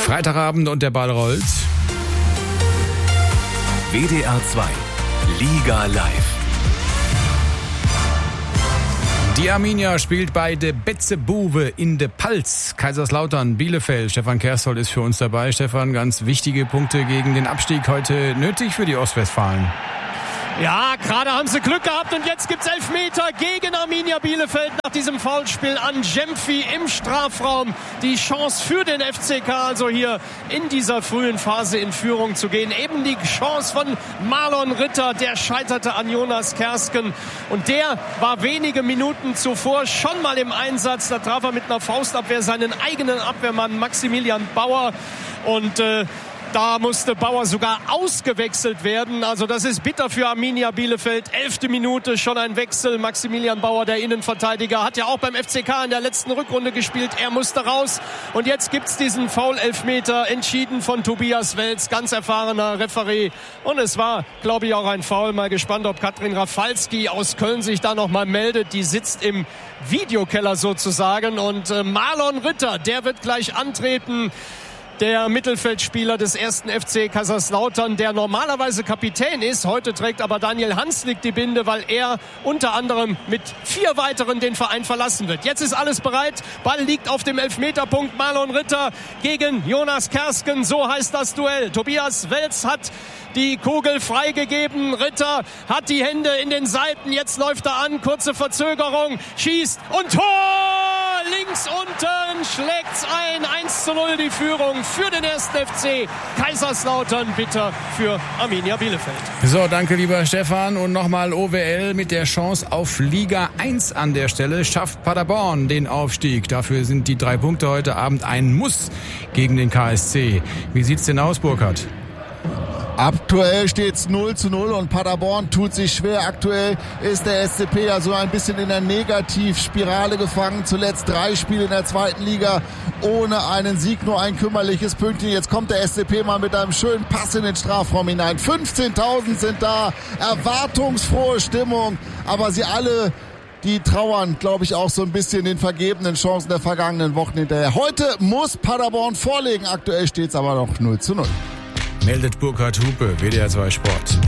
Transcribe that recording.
Freitagabend und der Ball rollt. WDR 2 Liga Live. Die Arminia spielt bei de Betzebuwe in de Palz. Kaiserslautern, Bielefeld. Stefan Kersol ist für uns dabei. Stefan, ganz wichtige Punkte gegen den Abstieg heute nötig für die Ostwestfalen. Ja, gerade haben sie Glück gehabt und jetzt gibt's Elfmeter gegen Arminia Bielefeld nach diesem Foulspiel an Jemfi im Strafraum. Die Chance für den FCK, also hier in dieser frühen Phase in Führung zu gehen. Eben die Chance von Marlon Ritter, der scheiterte an Jonas Kersken. Und der war wenige Minuten zuvor schon mal im Einsatz. Da traf er mit einer Faustabwehr seinen eigenen Abwehrmann Maximilian Bauer. Und da musste Bauer sogar ausgewechselt werden. Also das ist bitter für Arminia Bielefeld. 11. Minute, schon ein Wechsel. Maximilian Bauer, der Innenverteidiger, hat ja auch beim FCK in der letzten Rückrunde gespielt. Er musste raus. Und jetzt gibt's diesen Foul-Elfmeter, entschieden von Tobias Welz, ganz erfahrener Referee. Und es war, glaube ich, auch ein Foul. Mal gespannt, ob Katrin Rafalski aus Köln sich da nochmal meldet. Die sitzt im Videokeller sozusagen. Und Marlon Ritter, der wird gleich antreten. Der Mittelfeldspieler des 1. FC Kaiserslautern, der normalerweise Kapitän ist. Heute trägt aber Daniel Hanslik die Binde, weil er unter anderem mit 4 weiteren den Verein verlassen wird. Jetzt ist alles bereit. Ball liegt auf dem Elfmeterpunkt. Marlon Ritter gegen Jonas Kersken. So heißt das Duell. Tobias Welz hat die Kugel freigegeben. Ritter hat die Hände in den Seiten. Jetzt läuft er an. Kurze Verzögerung. Schießt und Tor! Links unten schlägt's ein. 1:0 die Führung für den 1. FC Kaiserslautern. Bitter für Arminia Bielefeld. So, danke lieber Stefan. Und nochmal OWL mit der Chance auf Liga 1 an der Stelle. Schafft Paderborn den Aufstieg. Dafür sind die 3 Punkte heute Abend ein Muss gegen den KSC. Wie sieht's denn aus, Burkhard? Aktuell steht's 0:0 und Paderborn tut sich schwer. Aktuell ist der SCP ja so ein bisschen in der Negativspirale gefangen. Zuletzt 3 Spiele in der 2. Liga ohne einen Sieg, nur ein kümmerliches Pünktchen. Jetzt kommt der SCP mal mit einem schönen Pass in den Strafraum hinein. 15.000 sind da, erwartungsfrohe Stimmung, aber sie alle, die trauern, glaube ich, auch so ein bisschen den vergebenen Chancen der vergangenen Wochen hinterher. Heute muss Paderborn vorlegen. Aktuell steht's aber noch 0:0. Meldet Burkhard Hupe, WDR 2 Sport.